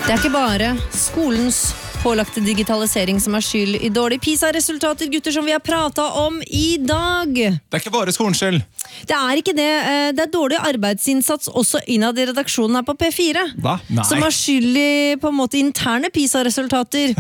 Det er ikke bare skolens pålagte digitalisering som er skyld i dårlige PISA-resultater, gutter, som vi har pratet om i dag. Det er ikke bare skolens skyld. Det er ikke det. Det er dårlig arbeidsinnsats også innad i redaksjonen her på P4. Hva? Nei. Som har skyld i på en måte interne PISA-resultater.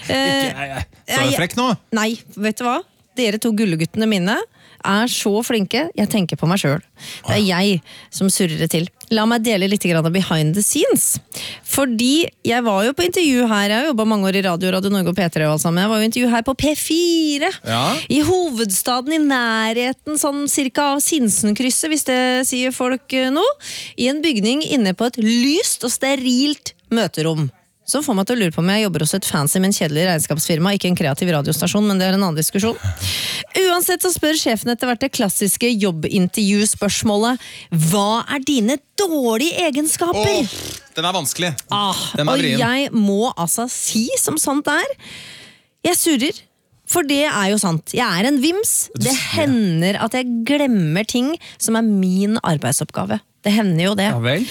Så er frekk nå. Nei, vet du hva? Dere to gulleguttene mine er så flinke. Jeg tenker på meg selv. Det er jeg som surrer det til. La meg dele litt grann av behind the scenes. Fordi jeg var jo på intervju her, jeg har jobbet mange år i Radio Norge og P3 og alt sammen. Jeg var jo intervju her på P4. Ja. I hovedstaden, i nærheten, sånn cirka av Sinsenkrysset, hvis det sier folk noe. I en bygning inne på et lyst og sterilt møterom. Så får meg til å lure på om jeg jobber hos et fancy, men kjedelig regnskapsfirma, ikke en kreativ radiostasjon, men det er en annen diskusjon. Uansett så spør sjefen etter hvert det klassiske jobbintervjuspørsmålet: hva er dine dårlige egenskaper? Den er vanskelig. Og Den er vrien. jeg må altså si som sant er, jeg surrer. For det er jo sant. Jeg er en vims. Det hender at jeg glemmer ting som er min arbeidsoppgave. Det hender jo det. Ja vel.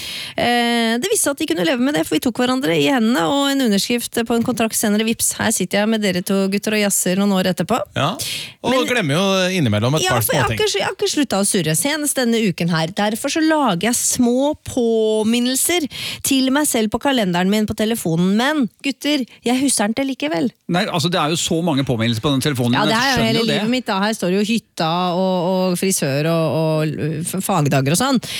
Det visste at de kunne leve med det, for vi tok hverandre i hendene, og en underskrift på en kontrakt senere, vips. Her sitter jeg med dere to gutter og jazzer noen år etterpå. Ja. Og glemmer jo innimellom et par for jeg små ting. har ikke sluttet å surre senest denne uken her. Derfor så lager jeg små påminnelser til meg selv på kalenderen min på telefonen. Men gutter, jeg husker den til likevel. Nei, altså det er jo så mange påminnelser på den telefonen. Ja, det er jo skjønner hele det. livet mitt da. Her står jo hytta og frisør og fagdager og sånn.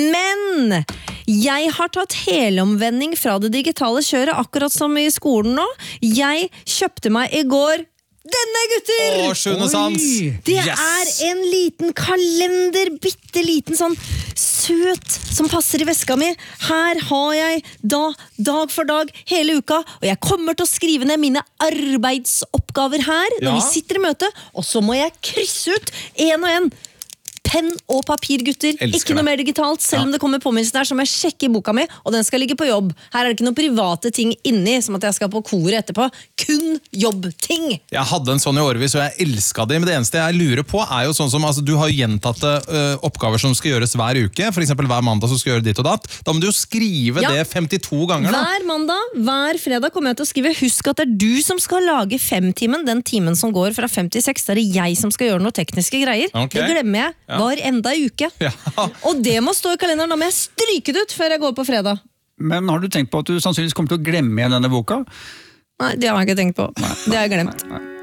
Men jeg har tatt helomvending fra det digitale kjøret, akkurat som i skolen nå. Jeg kjøpte meg i går denne, gutter! Sjuende sans! Det Yes! er en liten kalender, bitteliten sånn søt, som passer i veska mi. Her har jeg dag for dag hele uka, og jeg kommer til å skrive ned mine arbeidsoppgaver her når Ja. vi sitter i møte, og så må jeg krysse ut en og en. Penn og papir, gutter. Elsker Ikke noe det. mer digitalt, selv om det kommer påminnelsen der, så må jeg sjekke i boka mi, og den skal ligge på jobb. Her er det ikke noen private ting inni, som at jeg skal på koret etterpå. Kun jobbting. Jeg hadde en sånn i årevis, og jeg elsket det. Men det eneste jeg lurer på er jo sånn som, altså, du har jo gjentatte oppgaver som skal gjøres hver uke. For eksempel hver mandag så skal gjøre ditt og datt. Da må du jo skrive Ja. det 52 ganger da. Hver mandag, hver fredag kommer jeg til å skrive: husk at det er du som skal lage 5-timen, den timen som går fra 5 til 6. Da er det jeg som skal gjøre noe tekniske greier. Ok. Det glemmer jeg hver enda uke. Ja. Og det må stå i kalenderen. Da må jeg stryke det ut før jeg går på fredag. Men har du tenkt på at du sannsynligvis kommer til å glemme igjen denne boka? Nei, det har jeg ikke tenkt på. Det har jeg glemt. Nei.